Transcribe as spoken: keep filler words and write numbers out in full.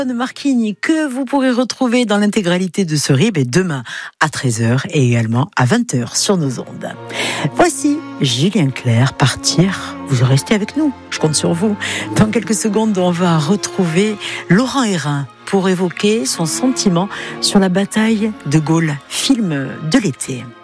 Marchini, que vous pourrez retrouver dans l'intégralité de ce R I B demain à treize heures et également à vingt heures sur nos ondes. Voici Julien Clerc, Partir. Vous restez avec nous, je compte sur vous. Dans quelques secondes, on va retrouver Laurent Hérin pour évoquer son sentiment sur la bataille de Gaulle, film de l'été.